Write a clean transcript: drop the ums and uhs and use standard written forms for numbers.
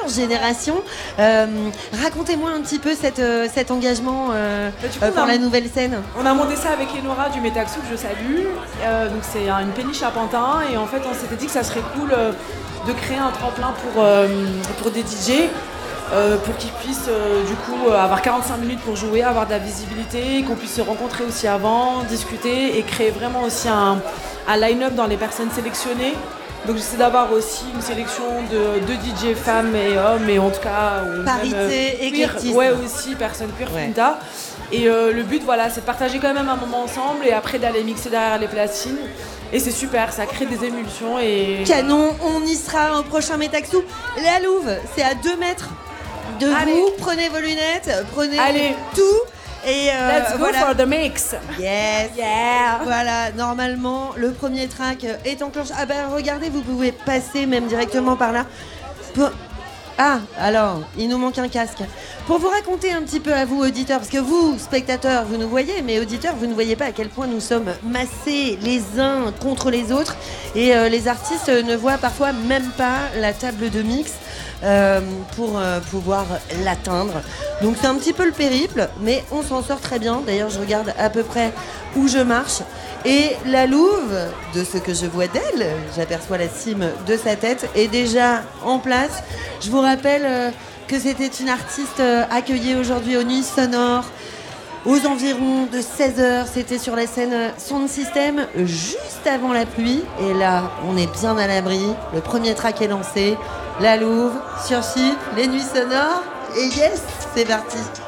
génération. Racontez-moi un petit peu cet engagement Du coup, pour la nouvelle scène. On a monté ça avec Enora du Métaxou, que je salue. Donc c'est une péniche à Pantin. Et en fait, on s'était dit que ça serait cool de créer un tremplin pour des DJ. Pour qu'ils puissent du coup avoir 45 minutes pour jouer, avoir de la visibilité, qu'on puisse se rencontrer aussi avant, discuter et créer vraiment aussi un line-up dans les personnes sélectionnées. Donc j'essaie d'avoir aussi une sélection de DJ femmes et hommes, et en tout cas parité, éclectisme. Ouais, aussi personnes queer, Finta. Et le but, voilà, c'est de partager quand même un moment ensemble et après d'aller mixer derrière les platines. Et c'est super, ça crée des émulsions. Et canon, on y sera au prochain Métaxou. La Louve, c'est à 2 mètres de vous. Prenez vos lunettes, prenez tout. Et let's go voilà. for the mix. Yes. Yeah. Voilà, normalement, le premier track est enclenché. Ah ben regardez, vous pouvez passer même directement par là. Ah, alors, il nous manque un casque. Pour vous raconter un petit peu à vous, auditeurs, parce que vous, spectateurs, vous nous voyez, mais auditeurs, vous ne voyez pas à quel point nous sommes massés les uns contre les autres. Et les artistes ne voient parfois même pas la table de mix pour pouvoir l'atteindre. Donc c'est un petit peu le périple, mais on s'en sort très bien. D'ailleurs, je regarde à peu près où je marche. Et la Louve, de ce que je vois d'elle, j'aperçois la cime de sa tête, est déjà en place. Je vous rappelle que c'était une artiste accueillie aujourd'hui aux Nuits Sonores, aux environs de 16h. C'était sur la scène Sound System, juste avant la pluie. Et là, on est bien à l'abri. Le premier track est lancé. La Louve, sur Chypre, les Nuits Sonores. Et yes, c'est parti.